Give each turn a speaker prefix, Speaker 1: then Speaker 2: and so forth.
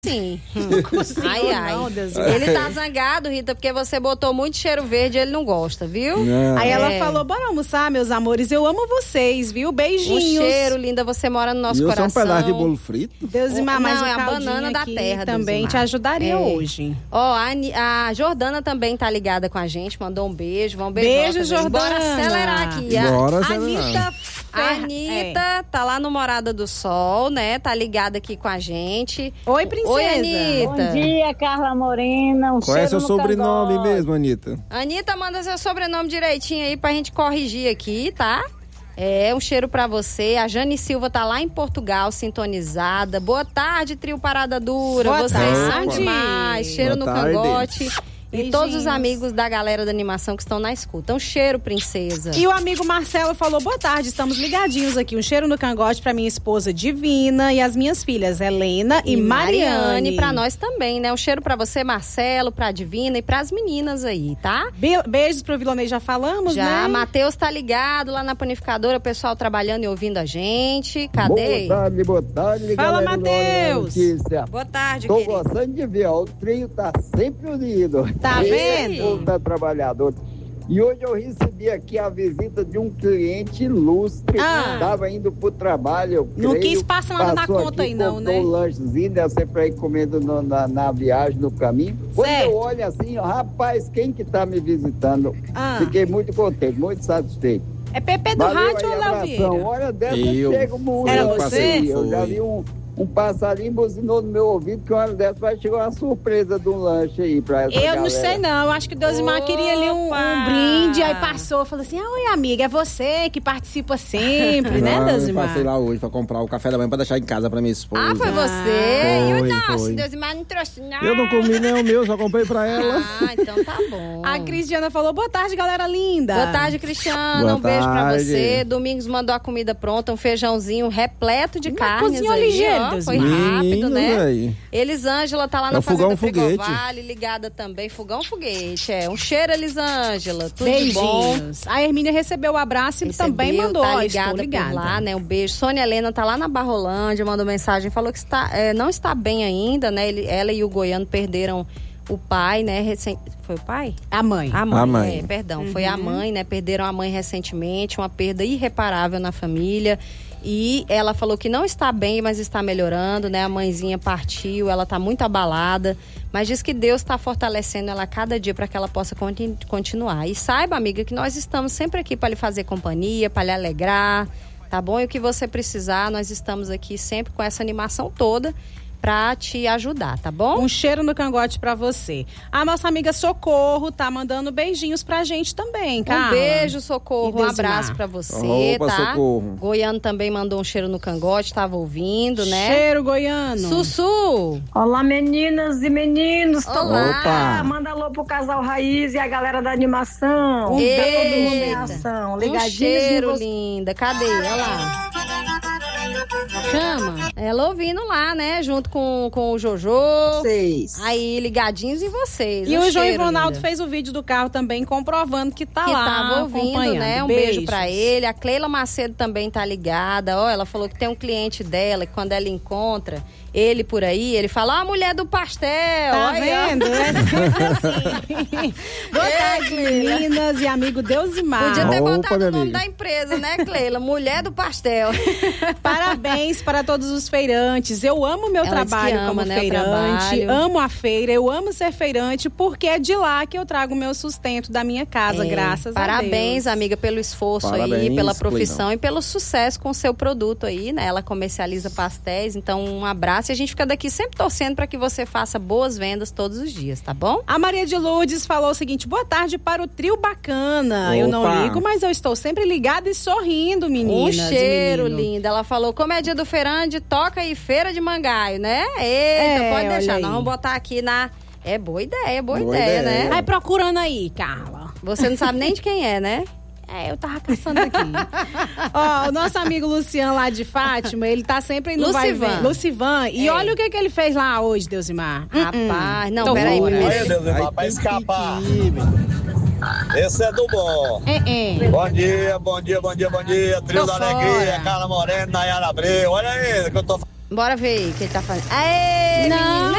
Speaker 1: Sim.
Speaker 2: Ai.
Speaker 1: Não, Deus.
Speaker 2: Ele tá zangado, Rita, porque você botou muito cheiro verde e ele não gosta, viu?
Speaker 3: Não.
Speaker 1: Aí ela falou, bora almoçar, meus amores, eu amo vocês, viu? Beijinhos.
Speaker 2: Um cheiro, linda, você mora no nosso coração.
Speaker 3: Só um pedaço de bolo frito.
Speaker 1: Deus e mais
Speaker 2: Não,
Speaker 1: um
Speaker 2: é a
Speaker 1: caldinho
Speaker 2: banana da
Speaker 1: aqui
Speaker 2: terra,
Speaker 1: também te ajudaria hoje.
Speaker 2: Ó, a Jordana também tá ligada com a gente, mandou um beijo, vamos
Speaker 1: Beijo, Jordana.
Speaker 2: Bora acelerar aqui.
Speaker 3: Bora acelerar.
Speaker 2: A Anitta tá lá no Morada do Sol, né? Tá ligada aqui com a gente.
Speaker 1: Oi, princesa.
Speaker 2: Oi, Anitta.
Speaker 4: Bom dia, Carla Morena.
Speaker 3: Qual é seu sobrenome mesmo, Anitta?
Speaker 2: Anitta, manda seu sobrenome direitinho aí pra gente corrigir aqui, tá? É, um cheiro pra você. A Jane Silva tá lá em Portugal, sintonizada. Boa tarde, trio Parada Dura.
Speaker 1: Boa
Speaker 2: Vocês são
Speaker 1: tarde.
Speaker 2: demais. Cheiro
Speaker 3: Boa
Speaker 2: no
Speaker 3: tarde.
Speaker 2: cangote. E
Speaker 1: Beijinhos.
Speaker 2: todos os amigos da galera da animação que estão na escuta. Um cheiro, princesa.
Speaker 1: E o amigo Marcelo falou, boa tarde, estamos ligadinhos aqui. Um cheiro no cangote pra minha esposa Divina e as minhas filhas Helena e Mariane.
Speaker 2: Pra nós também, né? Um cheiro pra você, Marcelo, pra Divina e pras meninas aí, tá?
Speaker 1: Beijos pro Vilonei, já falamos,
Speaker 2: Já,
Speaker 1: né?
Speaker 2: Matheus tá ligado lá na panificadora, o pessoal trabalhando e ouvindo a gente. Cadê?
Speaker 5: Boa tarde,
Speaker 1: Fala,
Speaker 5: galera do
Speaker 1: Matheus.
Speaker 5: Notícia.
Speaker 2: Boa tarde,
Speaker 5: Tô
Speaker 2: querido.
Speaker 5: gostando de ver, ó, o trio tá sempre unido.
Speaker 1: Tá vendo?
Speaker 5: O povo tá trabalhador. E hoje eu recebi aqui a visita de um cliente ilustre que estava indo pro trabalho. Eu
Speaker 1: Não
Speaker 5: creio,
Speaker 1: quis passar nada na
Speaker 5: passou
Speaker 1: conta
Speaker 5: aqui,
Speaker 1: aí não,
Speaker 5: comprou
Speaker 1: né?
Speaker 5: um lanchezinho, né, sempre aí comendo na viagem, no caminho. Quando
Speaker 1: Certo.
Speaker 5: eu olho assim, ó, rapaz, quem que tá me visitando? Fiquei muito contente, muito satisfeito.
Speaker 1: É Pepe do
Speaker 5: Valeu
Speaker 1: rádio
Speaker 5: aí,
Speaker 1: ou Léo
Speaker 5: abração.
Speaker 1: Vieira?
Speaker 5: Hora dessa
Speaker 3: Eu.
Speaker 5: chega o mundo.
Speaker 1: Era você?
Speaker 5: Eu já vi um passarinho buzinou no meu ouvido que uma hora dessa vai chegar uma surpresa de um lanche aí pra essa
Speaker 1: Eu
Speaker 5: galera.
Speaker 1: não sei não, eu acho que o Deusimar queria ali um brinde, aí passou, falou assim, oi amiga, é você que participa sempre, né
Speaker 3: Eu
Speaker 1: Deusimar?
Speaker 3: passei lá hoje pra comprar o café da manhã pra deixar em casa pra minha esposa.
Speaker 2: Ah, foi você? E o nosso,
Speaker 3: foi.
Speaker 2: Deusimar não trouxe nada.
Speaker 3: Eu não comi nem o meu, só comprei pra ela.
Speaker 2: Ah, então tá bom.
Speaker 1: A Cristiana falou, boa tarde galera linda.
Speaker 2: Boa tarde, Cristiana.
Speaker 3: Boa
Speaker 2: Um beijo pra
Speaker 3: tarde.
Speaker 2: você. Domingos mandou a comida pronta, um feijãozinho repleto de carnes
Speaker 1: cozinhou
Speaker 2: aí,
Speaker 1: ligeiro,
Speaker 2: ó.
Speaker 1: Deus
Speaker 2: Foi
Speaker 1: me
Speaker 2: rápido,
Speaker 3: Menino,
Speaker 2: né?
Speaker 3: véi.
Speaker 2: Elisângela tá lá
Speaker 3: É
Speaker 2: na
Speaker 3: o fogão
Speaker 2: Fazenda
Speaker 3: foguete.
Speaker 2: Fregovale, ligada também. Fogão foguete, um cheiro, Elisângela. Tudo de bom.
Speaker 1: Beijinhos. A Hermínia recebeu o abraço e
Speaker 2: Recebeu,
Speaker 1: também mandou,
Speaker 2: tá
Speaker 1: ó,
Speaker 2: ligada
Speaker 1: estou ligada.
Speaker 2: por lá, né? Um beijo. Sônia Helena tá lá na Barrolândia, mandou mensagem, falou que não está bem ainda, né? Ela e o Goiano perderam o pai, né? Foi o pai?
Speaker 1: A mãe.
Speaker 2: A mãe,
Speaker 3: A mãe.
Speaker 2: perdão. Foi a mãe, né? Perderam a mãe recentemente, uma perda irreparável na família. E ela falou que não está bem, mas está melhorando, né? A mãezinha partiu, ela tá muito abalada, mas diz que Deus está fortalecendo ela a cada dia para que ela possa continuar. E saiba, amiga, que nós estamos sempre aqui para lhe fazer companhia, para lhe alegrar, tá bom? E o que você precisar, nós estamos aqui sempre com essa animação toda pra te ajudar, tá bom?
Speaker 1: Um cheiro no cangote pra você. A nossa amiga Socorro tá mandando beijinhos pra gente também, Carla.
Speaker 2: Um beijo, Socorro,
Speaker 1: E
Speaker 2: um
Speaker 1: Deusimar.
Speaker 2: abraço pra você,
Speaker 3: Opa,
Speaker 2: tá?
Speaker 3: Socorro.
Speaker 2: Goiano também mandou um cheiro no cangote, tava ouvindo, né?
Speaker 1: Cheiro goiano.
Speaker 2: Sussu!
Speaker 4: Olá, meninas e meninos.
Speaker 2: Olá!
Speaker 3: Opa!
Speaker 4: Manda alô pro casal Raiz e a galera da animação.
Speaker 2: Eita.
Speaker 4: Tá todo mundo em ação.
Speaker 2: Um
Speaker 4: Ligadinhos
Speaker 2: cheiro,
Speaker 4: em você.
Speaker 2: linda. Cadê? Olha lá. Chama. Ela ouvindo lá, né? Junto com o Jojo.
Speaker 4: Vocês.
Speaker 2: Aí, ligadinhos em vocês.
Speaker 1: E
Speaker 2: Um
Speaker 1: o João
Speaker 2: cheiro,
Speaker 1: Ivonaldo
Speaker 2: linda.
Speaker 1: fez o vídeo do carro também comprovando que tá
Speaker 2: Que
Speaker 1: lá
Speaker 2: tava ouvindo,
Speaker 1: acompanhando.
Speaker 2: né? Um beijo pra ele. A Cleila Macedo também tá ligada. Ó, ela falou que tem um cliente dela que quando ela encontra ele por aí, ele fala, a mulher do pastel.
Speaker 1: Tá
Speaker 2: Olha, ó.
Speaker 1: vendo? É sempre assim. Boa tarde, meninas e amigo Deusimar.
Speaker 2: Podia ter
Speaker 3: Opa,
Speaker 2: botado
Speaker 3: minha
Speaker 2: o nome
Speaker 3: amiga.
Speaker 2: da empresa, né, Cleila? Mulher do pastel.
Speaker 1: Parabéns para todos os feirantes. Eu amo meu
Speaker 2: Ela diz que
Speaker 1: trabalho
Speaker 2: ama,
Speaker 1: como
Speaker 2: né, o
Speaker 1: feirante.
Speaker 2: trabalho.
Speaker 1: Amo a feira. Eu amo ser feirante porque é de lá que eu trago o meu sustento da minha casa, graças a Deus.
Speaker 2: Parabéns, amiga, pelo esforço aí,
Speaker 3: Parabéns,
Speaker 2: pela profissão
Speaker 3: Cleidão.
Speaker 2: e pelo sucesso com o seu produto aí, né? Ela comercializa pastéis, então um abraço e a gente fica daqui sempre torcendo para que você faça boas vendas todos os dias, tá bom?
Speaker 1: A Maria de Lourdes falou o seguinte, boa tarde para o trio bacana. Eu não
Speaker 3: Opa.
Speaker 1: ligo, mas eu estou sempre ligada e sorrindo, meninas.
Speaker 2: Um cheiro,
Speaker 1: e menino.
Speaker 2: lindo. Ela falou, como é dia do feirante, toca aí Feira de Mangaio, né? Eita, pode
Speaker 1: olha
Speaker 2: deixar.
Speaker 1: aí.
Speaker 2: Nós vamos botar aqui na... É boa ideia,
Speaker 3: Boa
Speaker 2: ideia,
Speaker 3: ideia.
Speaker 2: né?
Speaker 1: Vai procurando aí, Carla.
Speaker 2: Você não sabe nem de quem é, né?
Speaker 1: Eu tava caçando aqui. Ó, o nosso amigo Luciano lá de Fátima, ele tá sempre no vai e vem. Lucivan. E olha o que ele fez lá hoje, Deusimar.
Speaker 2: Rapaz, não,
Speaker 1: Tô
Speaker 2: peraí.
Speaker 1: fora.
Speaker 2: primeiro-
Speaker 6: Aí, Deus, pra escapar. Esse é do bom. Bom dia, bom dia, bom dia, bom dia. Trio
Speaker 2: Tô
Speaker 6: da
Speaker 2: fora.
Speaker 6: Alegria, Carla Morena, Nayara Abreu. Olha aí que eu tô
Speaker 2: Bora ver aí o que ele tá fazendo. Aê,
Speaker 1: Não,
Speaker 2: menino,